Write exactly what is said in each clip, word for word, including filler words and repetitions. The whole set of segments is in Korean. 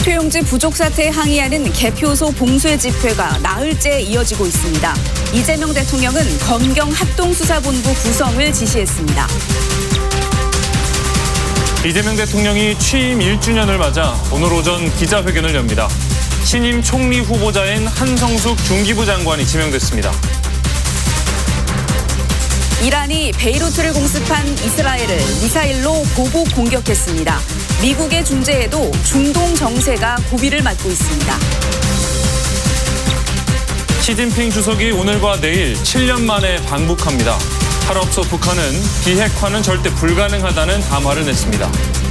투표용지 부족 사태에 항의하는 개표소 봉쇄 집회가 나흘째 이어지고 있습니다. 이재명 대통령은 검경 합동수사본부 구성을 지시했습니다. 이재명 대통령이 취임 일 주년을 맞아 오늘 오전 기자회견을 엽니다. 신임 총리 후보자인 한성숙 중기부 장관이 지명됐습니다. 이란이 베이루트를 공습한 이스라엘을 미사일로 보복 공격했습니다. 미국의 중재에도 중동 정세가 고비를 맞고 있습니다. 시진핑 주석이 오늘과 내일 칠 년 만에 방북합니다. 할 없어 북한은 비핵화는 절대 불가능하다는 담화를 냈습니다.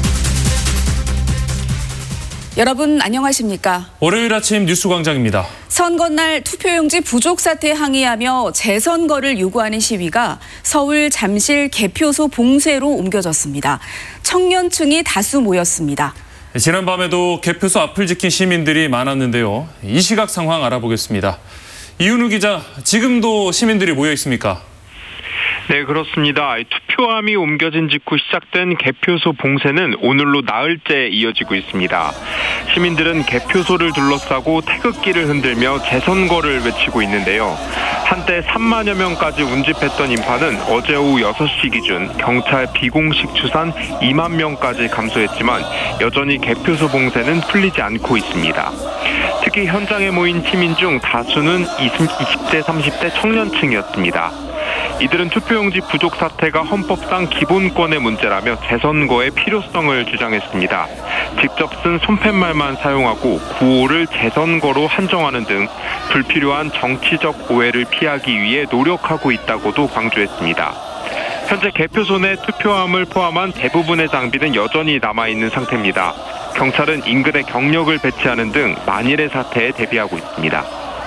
여러분 안녕하십니까? 월요일 아침 뉴스광장입니다. 선거날 투표용지 부족 사태에 항의하며 재선거를 요구하는 시위가 서울 잠실 개표소 봉쇄로 옮겨졌습니다. 청년층이 다수 모였습니다. 지난밤에도 개표소 앞을 지킨 시민들이 많았는데요. 이 시각 상황 알아보겠습니다. 이윤우 기자, 지금도 시민들이 모여 있습니까? 네, 그렇습니다. 투표함이 옮겨진 직후 시작된 개표소 봉쇄는 오늘로 나흘째 이어지고 있습니다. 시민들은 개표소를 둘러싸고 태극기를 흔들며 재선거를 외치고 있는데요. 한때 삼만여 명까지 운집했던 인파는 어제 오후 여섯 시 기준 경찰 비공식 추산 이만 명까지 감소했지만 여전히 개표소 봉쇄는 풀리지 않고 있습니다. 특히 현장에 모인 시민 중 다수는 이십 대, 삼십 대 청년층이었습니다. 이들은 투표용지 부족 사태가 헌법상 기본권의 문제라며 재선거의 필요성을 주장했습니다. 직접 쓴 손팻말만 사용하고 구호를 재선거로 한정하는 등 불필요한 정치적 오해를 피하기 위해 노력하고 있다고도 강조했습니다. 현재 개표소 내 투표함을 포함한 대부분의 장비는 여전히 남아있는 상태입니다. 경찰은 인근에 경력을 배치하는 등 만일의 사태에 대비하고 있습니다.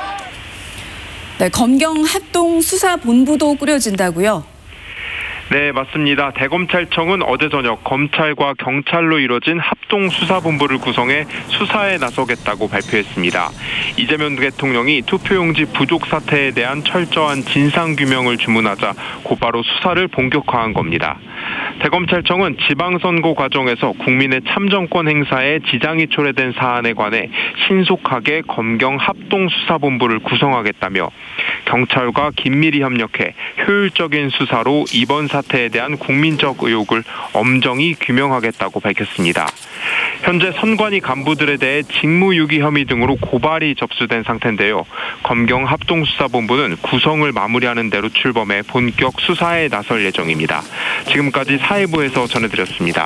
네, 검경 합동수사본부도 꾸려진다고요? 네, 맞습니다. 대검찰청은 어제 저녁 검찰과 경찰로 이뤄진 합동수사본부를 구성해 수사에 나서겠다고 발표했습니다. 이재명 대통령이 투표용지 부족 사태에 대한 철저한 진상규명을 주문하자 곧바로 수사를 본격화한 겁니다. 대검찰청은 지방선거 과정에서 국민의 참정권 행사에 지장이 초래된 사안에 관해 신속하게 검경 합동수사본부를 구성하겠다며 경찰과 긴밀히 협력해 효율적인 수사로 이번 사태에 대한 국민적 의혹을 엄정히 규명하겠다고 밝혔습니다. 현재 선관위 간부들에 대해 직무유기 혐의 등으로 고발이 접수된 상태인데요. 검경 합동수사본부는 구성을 마무리하는 대로 출범해 본격 수사에 나설 예정입니다. 지금까지 사회부에서 전해드렸습니다.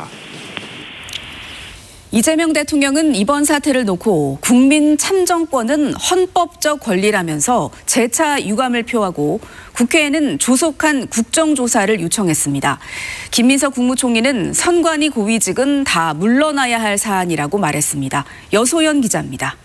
이재명 대통령은 이번 사태를 놓고 국민 참정권은 헌법적 권리라면서 재차 유감을 표하고 국회에는 조속한 국정조사를 요청했습니다. 김민석 국무총리는 선관위 고위직은 다 물러나야 할 사안이라고 말했습니다. 여소연 기자입니다.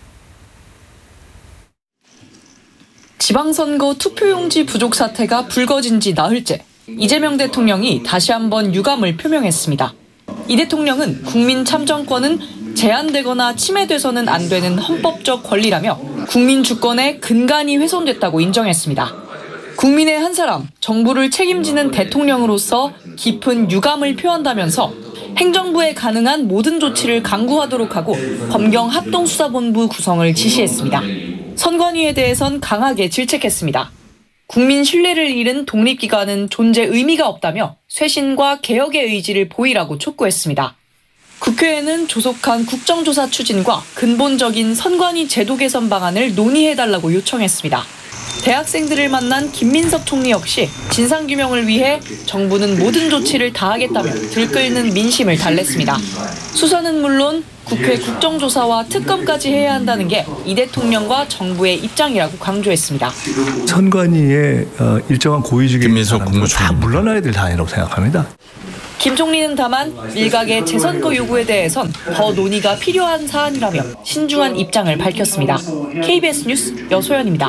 지방선거 투표용지 부족 사태가 불거진 지 나흘째, 이재명 대통령이 다시 한번 유감을 표명했습니다. 이 대통령은 국민 참정권은 제한되거나 침해돼서는 안 되는 헌법적 권리라며 국민 주권의 근간이 훼손됐다고 인정했습니다. 국민의 한 사람, 정부를 책임지는 대통령으로서 깊은 유감을 표한다면서 행정부에 가능한 모든 조치를 강구하도록 하고 검경 합동수사본부 구성을 지시했습니다. 선관위에 대해선 강하게 질책했습니다. 국민 신뢰를 잃은 독립기관은 존재 의미가 없다며 쇄신과 개혁의 의지를 보이라고 촉구했습니다. 국회에는 조속한 국정조사 추진과 근본적인 선관위 제도 개선 방안을 논의해달라고 요청했습니다. 대학생들을 만난 김민석 총리 역시 진상규명을 위해 정부는 모든 조치를 다하겠다며 들끓는 민심을 달랬습니다. 수사는 물론 국회 국정조사와 특검까지 해야 한다는 게 이 대통령과 정부의 입장이라고 강조했습니다. 선관위의 일정한 고위직의 사람들은 다 물러나야 될 사안이라고 생각합니다. 김 총리는 다만 일각의 재선거 요구에 대해선 더 논의가 필요한 사안이라며 신중한 입장을 밝혔습니다. 케이비에스 뉴스 여소연입니다.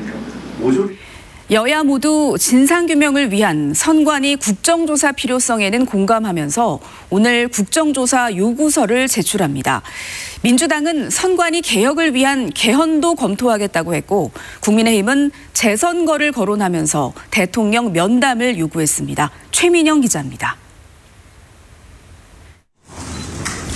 여야 모두 진상규명을 위한 선관위 국정조사 필요성에는 공감하면서 오늘 국정조사 요구서를 제출합니다. 민주당은 선관위 개혁을 위한 개헌도 검토하겠다고 했고 국민의힘은 재선거를 거론하면서 대통령 면담을 요구했습니다. 최민영 기자입니다.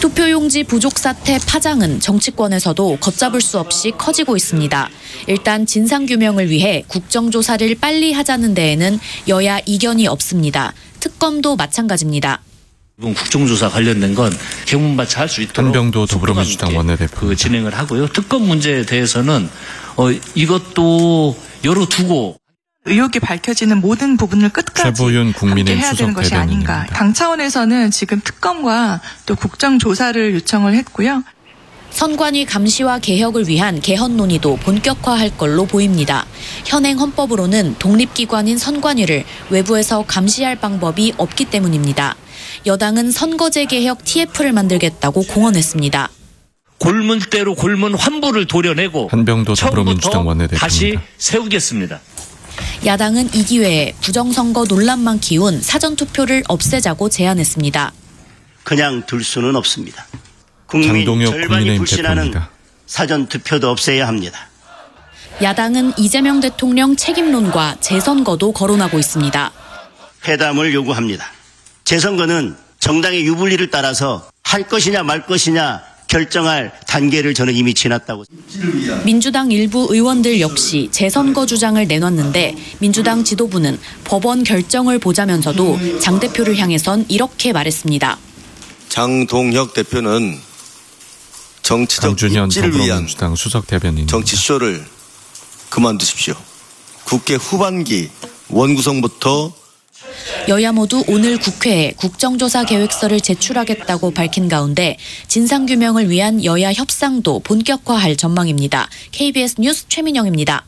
투표용지 부족 사태 파장은 정치권에서도 걷잡을 수 없이 커지고 있습니다. 일단 진상규명을 위해 국정조사를 빨리 하자는 데에는 여야 이견이 없습니다. 특검도 마찬가지입니다. 이번 국정조사 관련된 건 개문받치 할 수 있도록 한병도 더불어민주당 원내대표 그 진행을 하고요. 특검 문제에 대해서는 어, 이것도 열어두고 의혹이 밝혀지는 모든 부분을 끝까지 최보윤 국민의힘 함께 해야 되는 것이 수석대변인입니다. 아닌가. 당 차원에서는 지금 특검과 또 국정조사를 요청을 했고요. 선관위 감시와 개혁을 위한 개헌 논의도 본격화할 걸로 보입니다. 현행 헌법으로는 독립기관인 선관위를 외부에서 감시할 방법이 없기 때문입니다. 여당은 선거제 개혁 티에프를 만들겠다고 공언했습니다. 골문대로 골문 환부를 도려내고 한병도 더불어민주당 원내대표입니다. 다시 세우겠습니다. 야당은 이 기회에 부정선거 논란만 키운 사전투표를 없애자고 제안했습니다. 그냥 둘 수는 없습니다. 국민 장동혁 절반이 국민의힘 불신하는 대표입니다. 사전투표도 없애야 합니다. 야당은 이재명 대통령 책임론과 재선거도 거론하고 있습니다. 회담을 요구합니다. 재선거는 정당의 유불리를 따라서 할 것이냐 말 것이냐 결정할 단계를 저는 이미 지났다고. 민주당 일부 의원들 역시 재선거 주장을 내놨는데 민주당 지도부는 법원 결정을 보자면서도 장 대표를 향해선 이렇게 말했습니다. 장동혁 대표는 정치적 강준현 입지를 위한 더불어민주당 수석대변인입니다. 정치쇼를 그만두십시오. 국회 후반기 원구성부터 여야 모두 오늘 국회에 국정조사 계획서를 제출하겠다고 밝힌 가운데 진상규명을 위한 여야 협상도 본격화할 전망입니다. 케이비에스 뉴스 최민영입니다.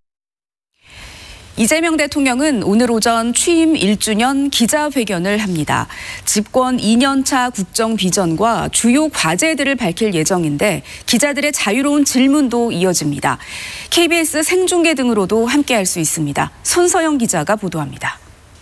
이재명 대통령은 오늘 오전 취임 일 주년 기자회견을 합니다. 집권 이 년 차 국정 비전과 주요 과제들을 밝힐 예정인데 기자들의 자유로운 질문도 이어집니다. 케이비에스 생중계 등으로도 함께할 수 있습니다. 손서영 기자가 보도합니다.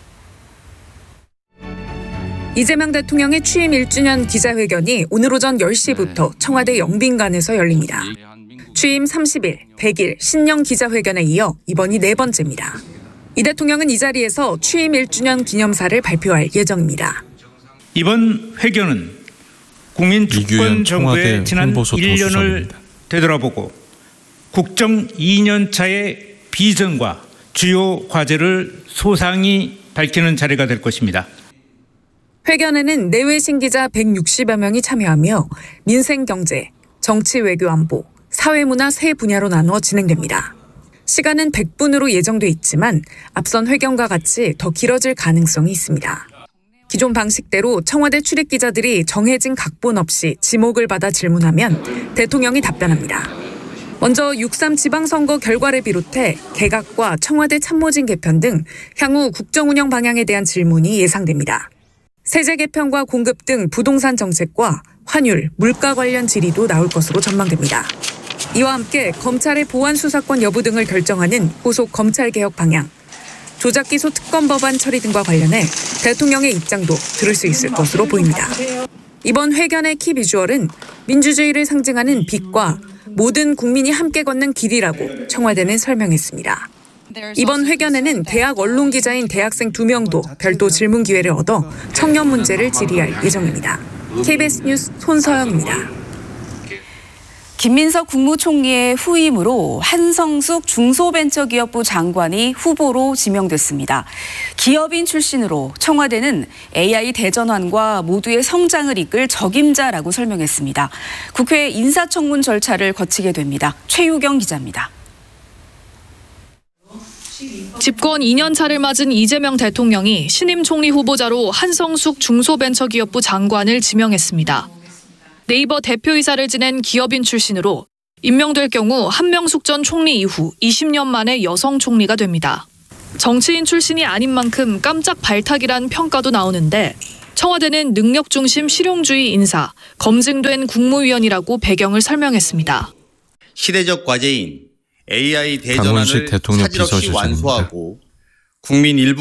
이재명 대통령의 취임 일 주년 기자회견이 오늘 오전 열 시부터 청와대 영빈관에서 열립니다. 취임 삼십 일, 백 일 신년 기자회견에 이어 이번이 네 번째입니다. 이 대통령은 이 자리에서 취임 일 주년 기념사를 발표할 예정입니다. 이번 회견은 국민 주권 정부의 지난 일 년을 되돌아보고 국정 이 년 차의 비전과 주요 과제를 소상히 밝히는 자리가 될 것입니다. 회견에는 내외신 기자 백육십여 명이 참여하며 민생 경제, 정치 외교 안보, 사회문화 세 분야로 나누어 진행됩니다. 시간은 백 분으로 예정돼 있지만 앞선 회견과 같이 더 길어질 가능성이 있습니다. 기존 방식대로 청와대 출입 기자들이 정해진 각본 없이 지목을 받아 질문하면 대통령이 답변합니다. 먼저 육삼 지방선거 결과를 비롯해 개각과 청와대 참모진 개편 등 향후 국정운영 방향에 대한 질문이 예상됩니다. 세제 개편과 공급 등 부동산 정책과 환율, 물가 관련 질의도 나올 것으로 전망됩니다. 이와 함께 검찰의 보안 수사권 여부 등을 결정하는 후속 검찰개혁 방향, 조작기소 특검 법안 처리 등과 관련해 대통령의 입장도 들을 수 있을 것으로 보입니다. 이번 회견의 키 비주얼은 민주주의를 상징하는 빛과 모든 국민이 함께 걷는 길이라고 청와대는 설명했습니다. 이번 회견에는 대학 언론 기자인 대학생 두 명도 별도 질문 기회를 얻어 청년 문제를 질의할 예정입니다. 케이비에스 뉴스 손서영입니다. 김민석 국무총리의 후임으로 한성숙 중소벤처기업부 장관이 후보로 지명됐습니다. 기업인 출신으로 청와대는 에이아이 대전환과 모두의 성장을 이끌 적임자라고 설명했습니다. 국회 인사청문 절차를 거치게 됩니다. 최유경 기자입니다. 집권 이 년 차를 맞은 이재명 대통령이 신임 총리 후보자로 한성숙 중소벤처기업부 장관을 지명했습니다. 네이버 대표이사를 지낸 기업인 출신으로 임명될 경우 한명숙 전 총리 이후 이십 년 만에 여성 총리가 됩니다. 정치인 출신이 아닌 만큼 깜짝 발탁이란 평가도 나오는데 청와대는 능력 중심 실용주의 인사, 검증된 국무위원이라고 배경을 설명했습니다. 시대적 과제인 에이아이 대전환을 강훈식 대통령 차질 없이 비서실장입니다. 완수하고 국민 일부